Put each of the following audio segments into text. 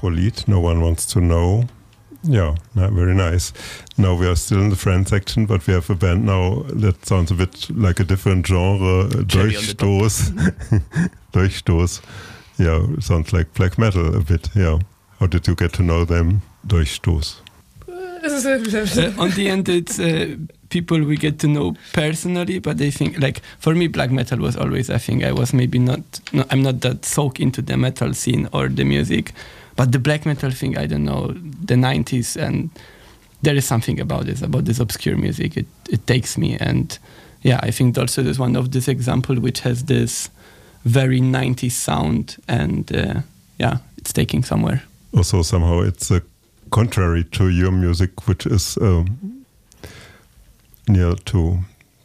Pro-Lied, No One Wants to Know. Yeah, very nice. Now we are still in the Friend section, but we have a band now that sounds a bit like a different genre. Durchstoß. Durchstoß. Yeah, sounds like black metal a bit. Yeah. How did you get to know them? Durchstoß. On the end, it's people we get to know personally, but I think, like, for me, black metal was always, I think I was maybe I'm not that soaked into the metal scene or the music, but the black metal thing, I don't know, the 90s, and there is something about this obscure music. It takes me, and yeah, I think Dulcet is one of this example which has this very 90s sound, and yeah, it's taking somewhere. Also, somehow it's contrary to your music, which is near to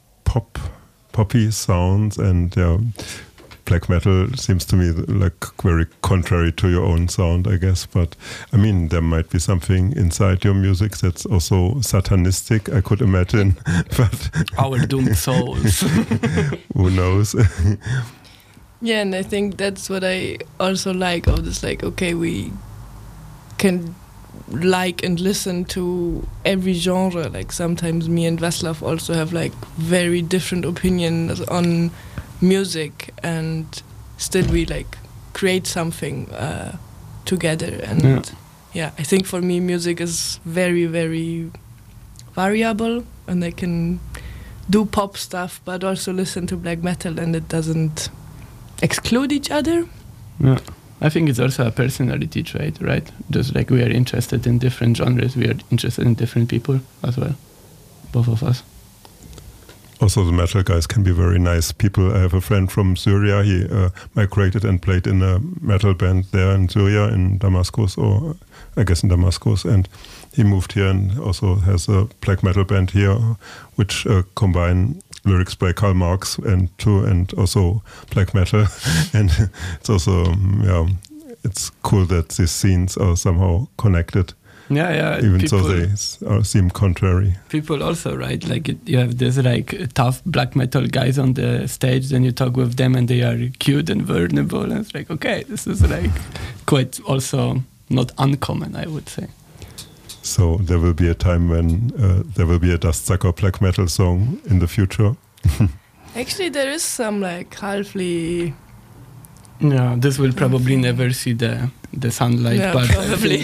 poppy sounds, and black metal seems to me like very contrary to your own sound, I guess. But I mean, there might be something inside your music that's also satanistic, I could imagine. But our doomed souls. Who knows? Yeah, and I think that's what I also like of this. Like, okay, we can like and listen to every genre. Like sometimes me and Václav also have like very different opinions on music, and still we like create something together. And yeah, I think for me music is very, very variable, and I can do pop stuff but also listen to black metal, and it doesn't exclude each other. Yeah. I think it's also a personality trait, right? Just like we are interested in different genres, we are interested in different people as well, both of us. Also, the metal guys can be very nice people. I have a friend from Syria. He migrated and played in a metal band there in Syria, in Damascus, or I guess in Damascus. And he moved here and also has a black metal band here, which combine lyrics by Karl Marx and also black metal. And it's also, it's cool that these scenes are somehow connected. Yeah. Even though they seem contrary. People also, right? Like you have this like tough black metal guys on the stage, then you talk with them and they are cute and vulnerable, and it's like, okay, this is like quite also not uncommon, I would say. So there will be a time when there will be a Dustsucker black metal song in the future. Actually, there is some like halfly. Yeah, this will probably never see the sunlight. Yeah, but probably.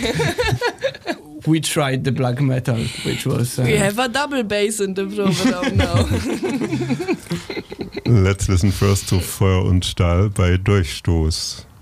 We tried the black metal, which was. We have a double bass in the program now. Let's listen first to Feuer und Stahl bei Durchstoß.